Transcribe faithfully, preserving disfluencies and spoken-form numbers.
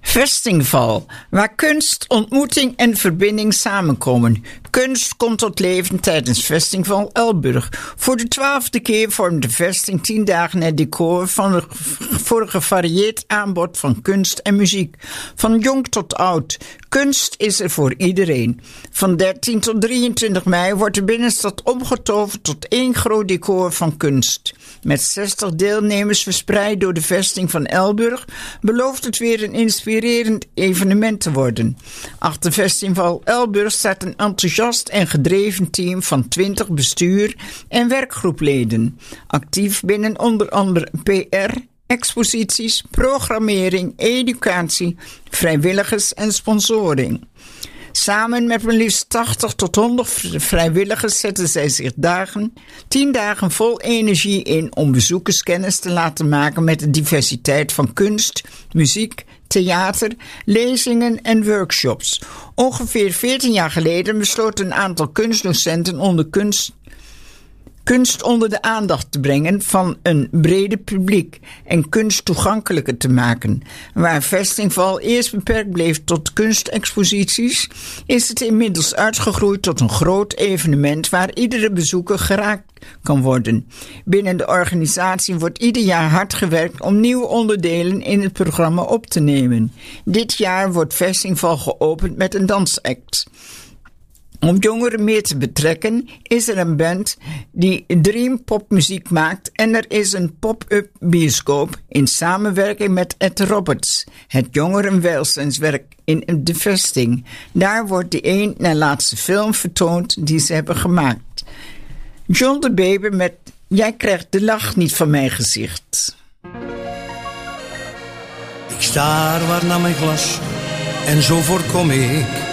Vestingval, waar kunst, ontmoeting en verbinding samenkomen. Kunst komt tot leven tijdens Vestingval Elburg. Voor de twaalfde keer vormt de vesting tien dagen het decor van een, voor een gevarieerd aanbod van kunst en muziek. Van jong tot oud. Kunst is er voor iedereen. Van dertien tot drieëntwintig mei wordt de binnenstad omgetoverd tot één groot decor van kunst. Met zestig deelnemers verspreid door de vesting van Elburg belooft het weer een inspirerend evenement te worden. Achter Vestingval Elburg staat een enthousiast en gedreven team van twintig bestuur- en werkgroepleden. Actief binnen onder andere P R, exposities, programmering, educatie, vrijwilligers en sponsoring. Samen met maar liefst tachtig tot honderd vrijwilligers zetten zij zich dagen, tien dagen vol energie in om bezoekers kennis te laten maken met de diversiteit van kunst, muziek, theater, lezingen en workshops. Ongeveer veertien jaar geleden besloot een aantal kunstdocenten onder kunst kunst onder de aandacht te brengen van een brede publiek en kunst toegankelijker te maken. Waar Vestingval eerst beperkt bleef tot kunstexposities, is het inmiddels uitgegroeid tot een groot evenement waar iedere bezoeker geraakt kan worden. Binnen de organisatie wordt ieder jaar hard gewerkt om nieuwe onderdelen in het programma op te nemen. Dit jaar wordt Vestingval geopend met een dansact. Om jongeren meer te betrekken is er een band die dream popmuziek maakt en er is een pop-up bioscoop in samenwerking met Ed Roberts, het jongerenwelzijnswerk in de vesting. Daar wordt de een na laatste film vertoond die ze hebben gemaakt. John de Beber met Jij krijgt de lach niet van mijn gezicht. Ik staar waar naar mijn glas en zo voorkom ik